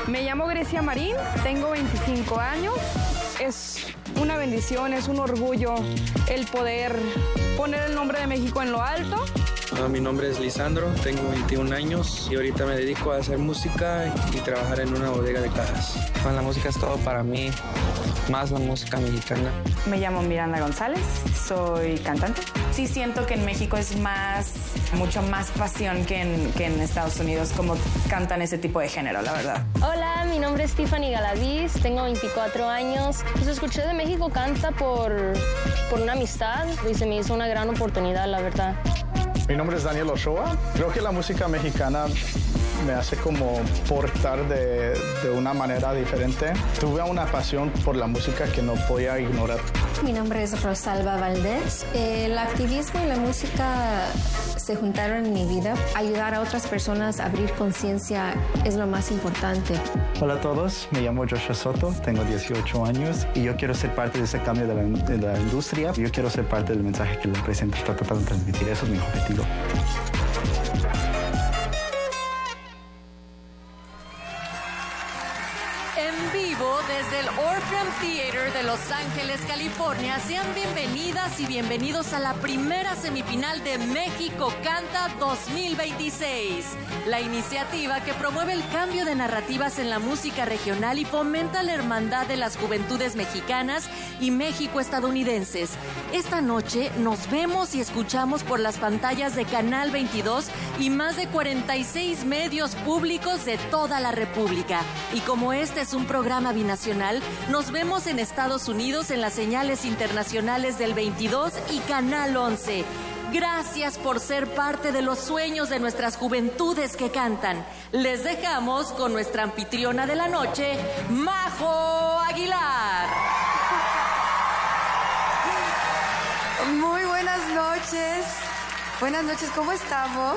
Me llamo Grecia Marín, tengo 25 años. Es una bendición, es un orgullo el poder poner el nombre de México en lo alto. Mi nombre es Lisandro, tengo 21 años y ahorita me dedico a hacer música y trabajar en una bodega de cajas. La música es todo para mí, más la música mexicana. Me llamo Miranda González, soy cantante. Sí siento que en México es mucho más pasión que en Estados Unidos, como cantan ese tipo de género, la verdad. Hola, mi nombre es Tiffany Galaviz, tengo 24 años. Pues escuché de México Canta por una amistad y se me hizo una gran oportunidad, la verdad. Mi nombre es Daniel Ochoa. Creo que la música mexicana me hace como portar de una manera diferente. Tuve una pasión por la música que no podía ignorar. Mi nombre es Rosalba Valdés. El activismo y la música se juntaron en mi vida. Ayudar a otras personas a abrir conciencia es lo más importante. Hola a todos, me llamo Joshua Soto, tengo 18 años y yo quiero ser parte de ese cambio de la industria. Yo quiero ser parte del mensaje que la empresa está tratando de transmitir. Eso es mi objetivo. En vivo desde el Orpheum Theater de Los Ángeles, California, sean bienvenidas y bienvenidos a la primera semifinal de México Canta 2026, la iniciativa que promueve el cambio de narrativas en la música regional y fomenta la hermandad de las juventudes mexicanas y México-estadounidenses. Esta noche nos vemos y escuchamos por las pantallas de Canal 22 y más de 46 medios públicos de toda la República. Y como este es un programa binacional, nos vemos en Estados Unidos en las señales internacionales del 22 y Canal 11. Gracias por ser parte de los sueños de nuestras juventudes que cantan. Les dejamos con nuestra anfitriona de la noche, Majo Aguilar. Muy buenas noches. Buenas noches, ¿cómo estamos?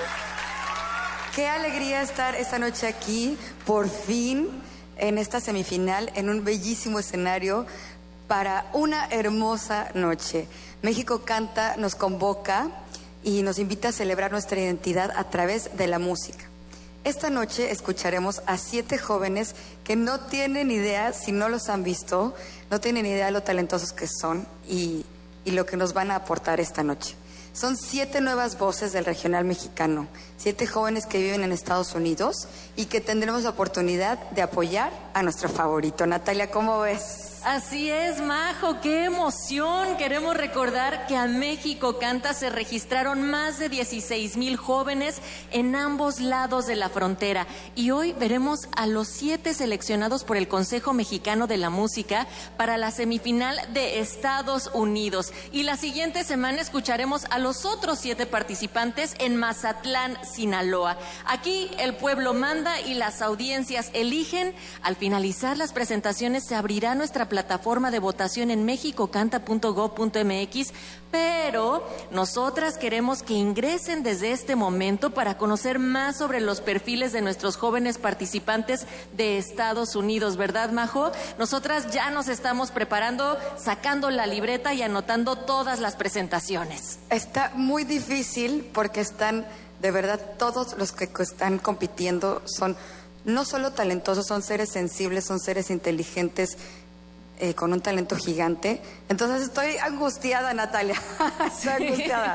Qué alegría estar esta noche aquí, por fin, en esta semifinal, en un bellísimo escenario para una hermosa noche. México Canta nos convoca y nos invita a celebrar nuestra identidad a través de la música. Esta noche escucharemos a 7 jóvenes que no tienen idea, si no los han visto, no tienen idea de lo talentosos que son y lo que nos van a aportar esta noche. Son 7 nuevas voces del regional mexicano, 7 jóvenes que viven en Estados Unidos y que tendremos la oportunidad de apoyar a nuestro favorito. Natalia, ¿cómo ves? Así es, Majo, qué emoción. Queremos recordar que a México Canta se registraron más de 16,000 jóvenes en ambos lados de la frontera. Y hoy veremos a los 7 seleccionados por el Consejo Mexicano de la Música para la semifinal de Estados Unidos. Y la siguiente semana escucharemos a los otros 7 participantes en Mazatlán, Sinaloa. Aquí el pueblo manda y las audiencias eligen. Al finalizar las presentaciones se abrirá nuestra plataforma de votación en mexicocanta.gov.mx, pero nosotras queremos que ingresen desde este momento para conocer más sobre los perfiles de nuestros jóvenes participantes de Estados Unidos, ¿verdad, Majo? Nosotras ya nos estamos preparando, sacando la libreta y anotando todas las presentaciones. Está muy difícil porque están, de verdad, todos los que están compitiendo son no solo talentosos, son seres sensibles, son seres inteligentes, con un talento gigante. Entonces estoy angustiada, Natalia. Estoy angustiada.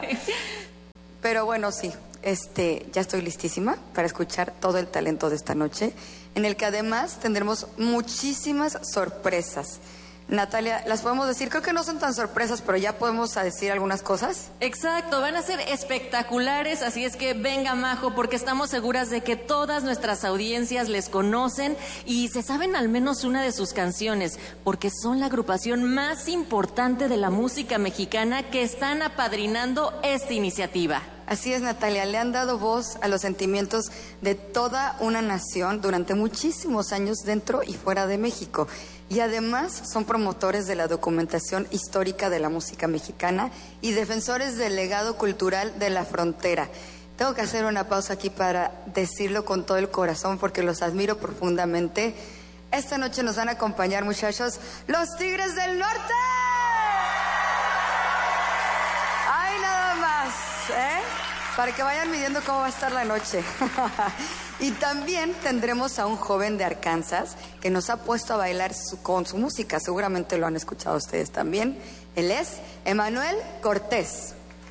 Pero bueno, sí, ya estoy listísima para escuchar todo el talento de esta noche, en el que además tendremos muchísimas sorpresas. Natalia, ¿las podemos decir? Creo que no son tan sorpresas, pero ya podemos decir algunas cosas. Exacto, van a ser espectaculares, así es que venga, Majo, porque estamos seguras de que todas nuestras audiencias les conocen y se saben al menos una de sus canciones, porque son la agrupación más importante de la música mexicana que están apadrinando esta iniciativa. Así es, Natalia, le han dado voz a los sentimientos de toda una nación durante muchísimos años dentro y fuera de México. Y además son promotores de la documentación histórica de la música mexicana y defensores del legado cultural de la frontera. Tengo que hacer una pausa aquí para decirlo con todo el corazón porque los admiro profundamente. Esta noche nos van a acompañar, muchachos, los Tigres del Norte. ¡Ay, nada más! Para que vayan midiendo cómo va a estar la noche. Y también tendremos a un joven de Arkansas que nos ha puesto a bailar con su música. Seguramente lo han escuchado ustedes también. Él es Emanuel Cortés.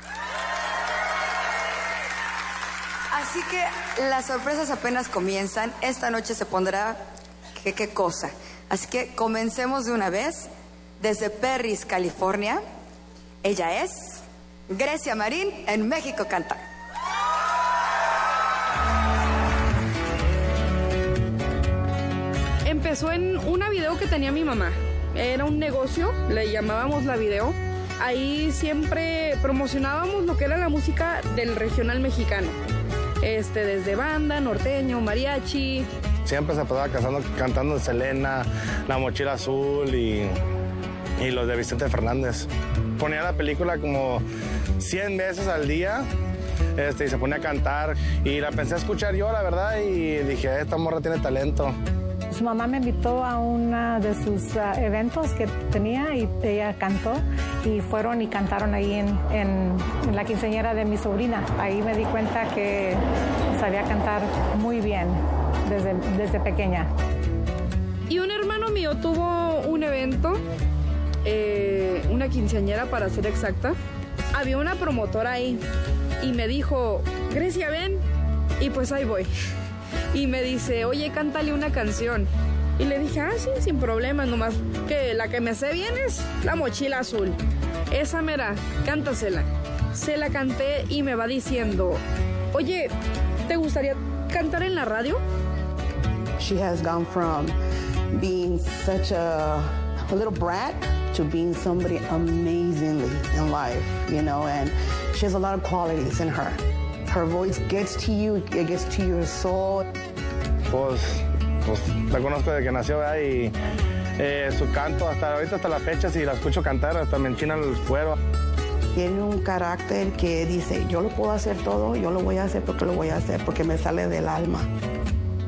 Así que las sorpresas apenas comienzan. Esta noche se pondrá qué cosa. Así que comencemos de una vez. Desde Perris, California, ella es Grecia Marín en México Canta. Empezó en una video que tenía mi mamá. Era un negocio, le llamábamos La Video. Ahí siempre promocionábamos lo que era la música del regional mexicano. Desde banda, norteño, mariachi. Siempre se pasaba cantando Selena, La Mochila Azul y los de Vicente Fernández. Ponía la película como 100 veces al día y se ponía a cantar. Y la pensé a escuchar yo, la verdad, y dije, esta morra tiene talento. Su mamá me invitó a uno de sus eventos que tenía y ella cantó y fueron y cantaron ahí en la quinceañera de mi sobrina. Ahí me di cuenta que sabía cantar muy bien desde pequeña. Y un hermano mío tuvo un evento, una quinceañera para ser exacta. Había una promotora ahí y me dijo, Grecia, ven. Y pues ahí voy. Y me dice, oye, cántale una canción. Y le dije, sí, sin problema, nomás que la que me sé bien es La Mochila Azul. Esa mera, cántasela. Se la canté y me va diciendo, oye, ¿te gustaría cantar en la radio? She has gone from being such a little brat to being somebody amazingly in life, you know, and she has a lot of qualities in her. Her voice gets to you, it gets to your soul. Pues la conozco desde que nació, ¿verdad? Y su canto hasta ahorita, hasta la fecha, si la escucho cantar, hasta me enchina el cuero. Tiene un carácter que dice, yo lo puedo hacer todo, yo lo voy a hacer porque lo voy a hacer, porque me sale del alma.